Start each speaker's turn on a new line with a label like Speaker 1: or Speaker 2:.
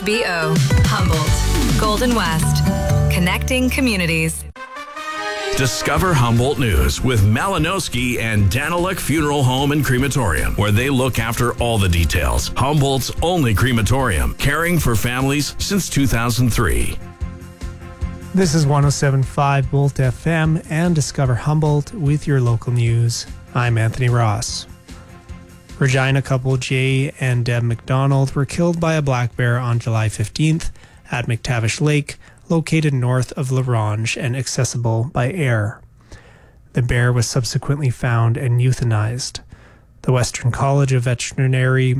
Speaker 1: BO Humboldt, Golden West, connecting communities.
Speaker 2: Discover Humboldt News with Malinowski and Daniluk Funeral Home and Crematorium, where they look after all the details. Humboldt's only crematorium, caring for families since 2003.
Speaker 3: This is 107.5 Bolt FM and Discover Humboldt with your local news. I'm Anthony Ross. Regina couple Jay and Deb McDonald were killed by a black bear on July 15th at McTavish Lake, located north of La Ronge and accessible by air. The bear was subsequently found and euthanized. The Western College of Veterinary